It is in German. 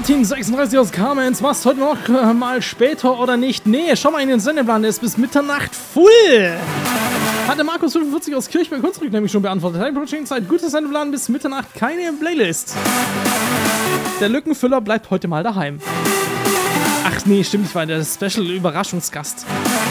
Martin36 aus Kamenz, machst heute noch mal später oder nicht? Nee, schau mal in den Sendeplan, der ist bis Mitternacht full. Hatte Markus45 aus Kirchberg-Hunsrück nämlich schon beantwortet. Hey, Project-Zeit, guter Sendeplan bis Mitternacht, keine Playlist. Der Lückenfüller bleibt heute mal daheim. Ach nee, stimmt, ich war der Special-Überraschungsgast.